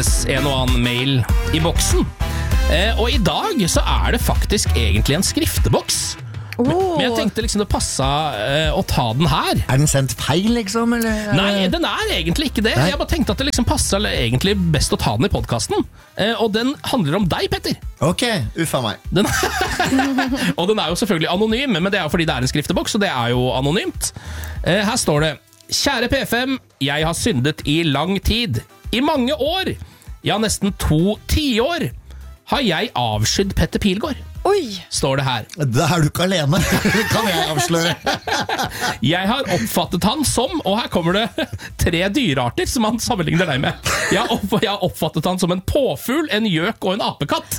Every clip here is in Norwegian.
en og annen mail I boksen. Og I dag så det faktisk egentlig en skrifteboks. Men jeg tenkte liksom det passet å ta den her. Den sendt feil, liksom? Eller? Nei, den egentlig ikke det. Nei. Jeg bare tenkte at det liksom passet egentlig best å ta den I podcasten. Og den handler om deg, Petter. Ok, uffa meg. Og den jo selvfølgelig anonym, men det jo fordi det en skrifteboks, og det jo anonymt. Her står det: Kjære P5, jeg har syndet I lang tid. I mange år, ja nesten 2 tiår, har jeg avskydd Petter Pilgaard. Oi! Står det her. Da du ikke alene, kan jeg avsløre. Jeg har oppfattet han som, og her kommer det 3 dyrearter som han sammenligner deg med. Jeg har oppfattet han som en påfugl, en gjøk og en apekatt.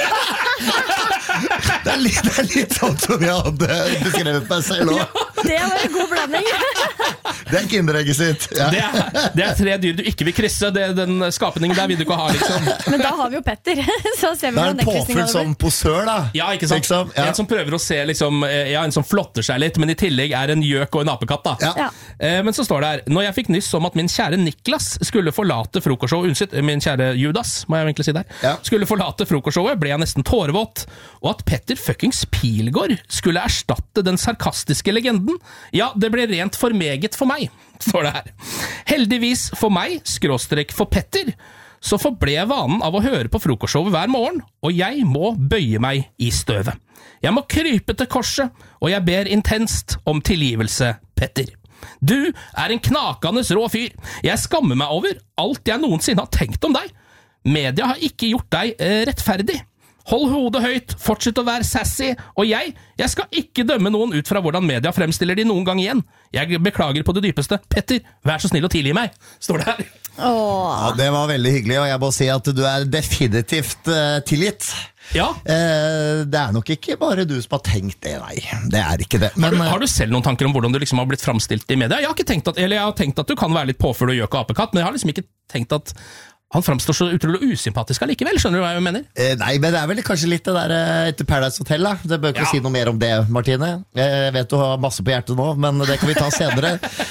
Det litt sånn som jeg hadde beskrevet meg selv også. Det var en god blanding. Det kinderegget sitt. Ja. Det 3 dyr du ikke vil krysse. Den skapningen der vil du ikke ha, liksom. Men da har vi jo Petter. Så ser vi Det en påfugl som posør, da. Ja, ikke sant? Liksom, ja. En som prøver å se, liksom, en som flotter seg litt, men I tillegg en gjøk og en apekatt, da. Ja. Men så står det her: Når jeg fikk nyss om at min kjære Niklas skulle forlate frokostshowet, unnskyld, min kjære Judas, må jeg egentlig si der, skulle forlate frokostshowet, ble jeg nesten tårevåt. Og at Petter fuckings Pilgaard skulle erstatte den sarkastiske legenden, ja, det ble rent for meget for meg, står det her. Heldigvis for meg, skråstrek for Petter, så forble vanen av å høre på frokostshowet hver morgen, og jeg må bøye meg I støvet. Jeg må krype til korset, og jeg ber intenst om tilgivelse, Petter. Du en knakende rå fyr. Jeg skammer meg over alt jeg noensinne har tenkt om deg. Media har ikke gjort deg rettferdig. Hold hodet høyt, fortsett å være sassy, og jeg skal ikke dømme noen ut fra hvordan media fremstiller de noen gang igjen. Jeg beklager på det dypeste. Petter, vær så snill å tilgi meg, står det her. Ja, det var veldig hyggelig, og jeg må si at du definitivt tilgitt. Ja. Det nok ikke bare du som har tenkt det, nei. Det ikke det. Men, har du selv noen tanker om hvordan du liksom har blitt fremstilt I media? Jeg har tenkt at du kan være litt påfugl og gjøk og apekatt, men jeg har liksom ikke tenkt at han fremstår så utrolig usympatisk allikevel, skjønner du hva jeg mener? Nei, men det vel kanskje litt det der etter Paradise Hotel, da. Det bør ikke si noe mer om det, Martine. Jeg vet du har masse på hjertet nå, men det kan vi ta senere.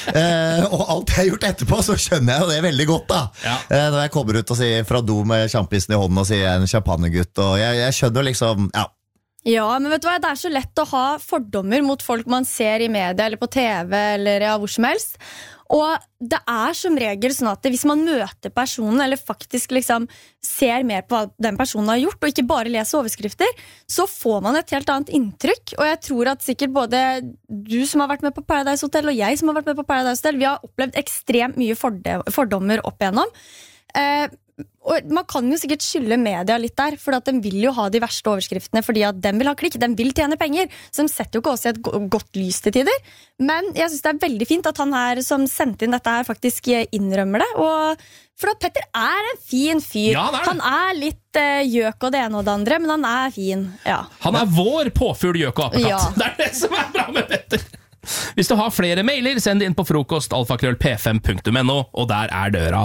Og alt jeg har gjort etterpå, så skjønner jeg jo det veldig godt, da. Når jeg kommer ut og sier fra do med champisen I hånden og sier en champagnegutt, og jeg skjønner liksom, Ja, men vet du hva, det så lett å ha fordommer mot folk man ser I media eller på TV eller hvor som helst. Og det som regel sånn at hvis man møter personen eller faktisk liksom ser mer på hva den personen har gjort og ikke bare leser overskrifter, så får man et helt annet inntrykk. Og jeg tror at sikkert både du som har vært med på Paradise Hotel og jeg som har vært med på Paradise Hotel, vi har opplevd ekstremt mye fordommer opp igjennom. Og man kan jo sikkert skylde media litt der, for at de vil jo ha de verste overskriftene, fordi at de vil ha klikk, de vil tjene penger, så de setter jo ikke også I et godt lys til tider. Men jeg synes det veldig fint at han her som sendte inn dette her faktisk innrømmer det, og for at Petter en fin fyr. Ja, det. Han litt gjøk og det ene og det andre, men han fin. Ja. Han vår påfugl, gjøk og apekatt. Ja. Det det som bra med Petter. Hvis du har flere mailer, send det inn på frokost, alfakrøll p5.no, og der døra.